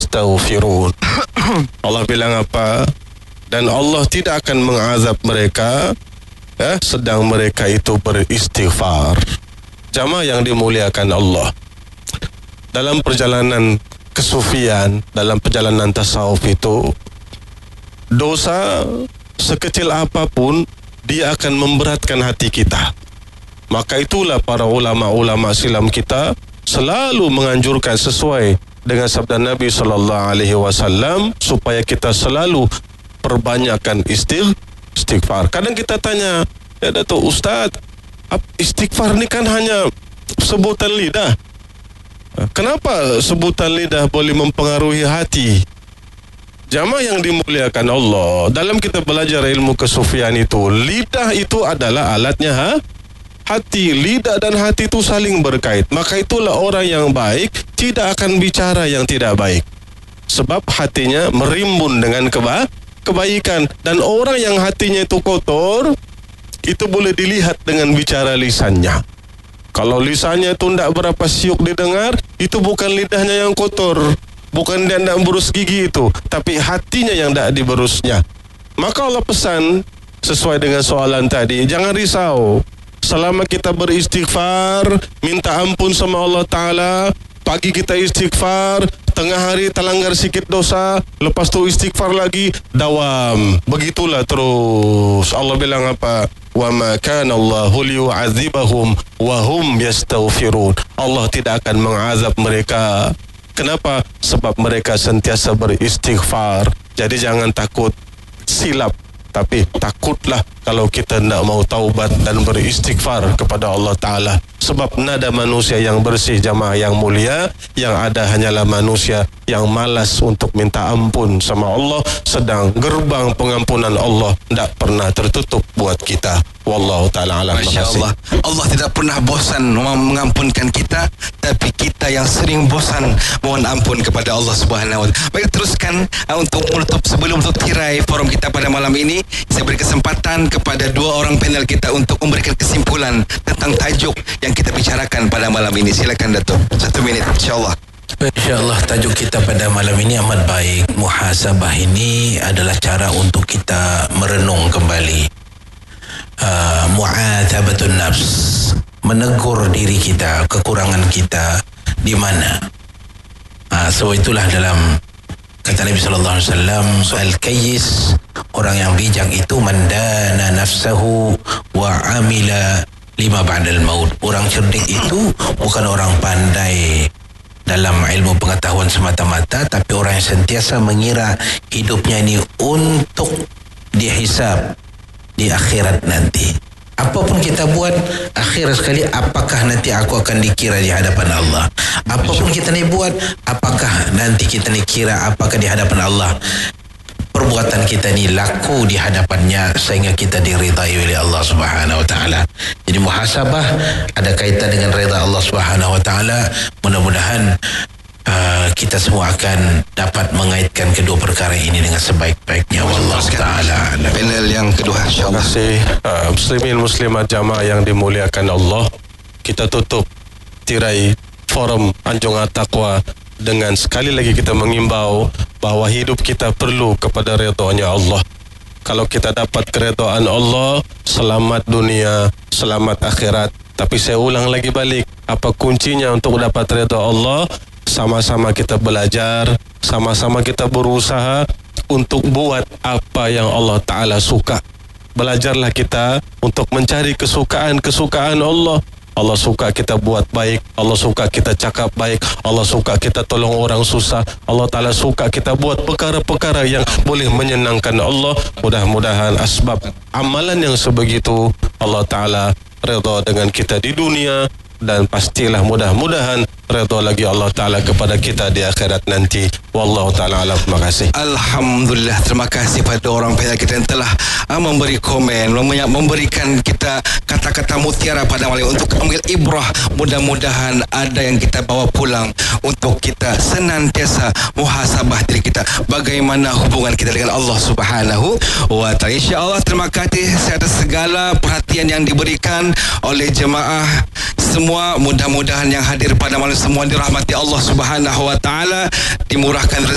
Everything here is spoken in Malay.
yastaghfirun. Allah bilang apa? Dan Allah tidak akan mengazab mereka sedang mereka itu beristighfar. Jamaah yang dimuliakan Allah, dalam perjalanan kesufian, dalam perjalanan tasawuf itu, dosa sekecil apapun dia akan memberatkan hati kita. Maka itulah para ulama-ulama silam kita selalu menganjurkan sesuai dengan sabda Nabi SAW supaya kita selalu perbanyakkan istighfar. Kadang kita tanya, ya Datuk Ustaz, istighfar ni kan hanya sebutan lidah. Kenapa sebutan lidah boleh mempengaruhi hati? Jamaah yang dimuliakan Allah, dalam kita belajar ilmu kesufian itu, lidah itu adalah alatnya hati. Lidah dan hati itu saling berkait. Maka itulah orang yang baik tidak akan bicara yang tidak baik, sebab hatinya merimbun dengan kebaikan. Dan orang yang hatinya itu kotor, itu boleh dilihat dengan bicara lisannya. Kalau lisannya itu tidak berapa siuk didengar, itu bukan lidahnya yang kotor, bukan dia tidak berus gigi itu, tapi hatinya yang tidak diberusnya. Maka Allah pesan sesuai dengan soalan tadi, jangan risau. Selama kita beristighfar, minta ampun sama Allah Ta'ala, pagi kita istighfar, tengah hari terlanggar sikit dosa, lepas tu istighfar lagi, dawam. Begitulah terus. Allah bilang apa? Wa ma kana Allahu liyu'adzibahum wa hum yastaghfirun. Allah tidak akan mengazab mereka. Kenapa? Sebab mereka sentiasa beristighfar. Jadi jangan takut silap, tapi takutlah kalau kita tidak mau taubat dan beristighfar kepada Allah Ta'ala. Sebab nada manusia yang bersih, jamaah yang mulia, yang ada hanyalah manusia yang malas untuk minta ampun sama Allah, sedang gerbang pengampunan Allah tidak pernah tertutup buat kita. Wallahu ta'ala alam. Masya Allah, Allah tidak pernah bosan mengampunkan kita, tapi kita yang sering bosan mohon ampun kepada Allah Subhanahu wa ta'ala. Baik, teruskan untuk menutup, sebelum untuk tirai forum kita pada malam ini, saya beri kesempatan kepada dua orang panel kita untuk memberikan kesimpulan tentang tajuk yang kita bicarakan pada malam ini. Silakan Datuk, 1 minit insyaAllah. InsyaAllah tajuk kita pada malam ini amat baik. Muhasabah ini adalah cara untuk kita merenung kembali, mu'athabatun nafs, menegur diri kita, kekurangan kita di mana. So itulah dalam kata Nabi SAW, al-kayyis, orang yang bijak itu mandana nafsahu wa amila lima ba'dal maut. Orang cerdik itu bukan orang pandai dalam ilmu pengetahuan semata-mata, tapi orang yang sentiasa mengira hidupnya ini untuk dihisab di akhirat nanti. Apapun kita buat, akhir sekali apakah nanti aku akan dikira di hadapan Allah? Apapun kita ni buat, apakah nanti kita ni kira apakah di hadapan Allah? Perbuatan kita ni laku di hadapannya sehingga kita diridai oleh Allah Subhanahu wa ta'ala. Jadi muhasabah ada kaitan dengan rida Allah Subhanahu wa ta'ala. Mudah-mudahan kita semua akan dapat mengaitkan kedua perkara ini dengan sebaik-baiknya. Wallahu ta'ala. Panel yang kedua, terima kasih muslimin muslimat jamaah yang dimuliakan Allah. Kita tutup tirai forum Anjung At-Taqwa dengan sekali lagi kita mengimbau bahawa hidup kita perlu kepada redha-Nya Allah. Kalau kita dapat keredaan Allah, selamat dunia, selamat akhirat. Tapi saya ulang lagi balik, apa kuncinya untuk dapat redha Allah? Sama-sama kita belajar, sama-sama kita berusaha untuk buat apa yang Allah Ta'ala suka. Belajarlah kita untuk mencari kesukaan Allah. Allah suka kita buat baik, Allah suka kita cakap baik, Allah suka kita tolong orang susah, Allah Ta'ala suka kita buat perkara-perkara yang boleh menyenangkan Allah. Mudah-mudahan asbab amalan yang sebegitu Allah Ta'ala redha dengan kita di dunia, dan pastilah mudah-mudahan redha lagi Allah Ta'ala kepada kita di akhirat nanti. Wallahu ta'ala alam. Terima kasih. Alhamdulillah, terima kasih pada orang pihak kita yang telah memberi komen, memberikan kita kata-kata mutiara pada malam untuk ambil ibrah. Mudah-mudahan ada yang kita bawa pulang untuk kita senantiasa muhasabah diri kita, bagaimana hubungan kita dengan Allah Subhanahu wa ta'ala. InsyaAllah terima kasih atas segala perhatian yang diberikan oleh jemaah semua. Mudah-mudahan yang hadir pada malam semua dirahmati Allah Subhanahu wa ta'ala, dimurahkan